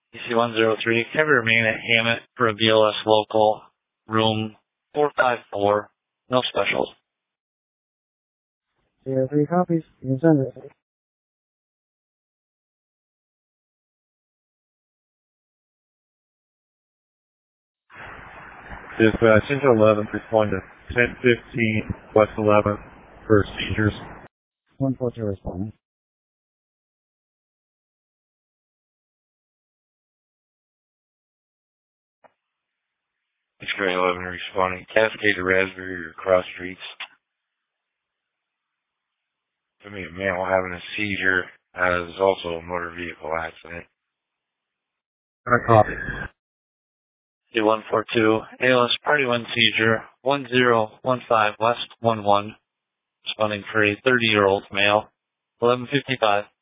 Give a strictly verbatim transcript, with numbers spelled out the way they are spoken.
E C one zero three, can we remain at Hammett for a B L S local, room four five four, no specials. Zero three copies. You can send it. Dispatch into eleventh, respond to ten fifteen West eleventh for seizures. one four two responding. It's Gray eleven responding. Cascade to Raspberry or cross streets. I mean, a male having a seizure as also a motor vehicle accident. I copy. C one four two, A L S Party one seizure, one zero one five West one one, responding for a thirty-year-old male, eleven fifty-five.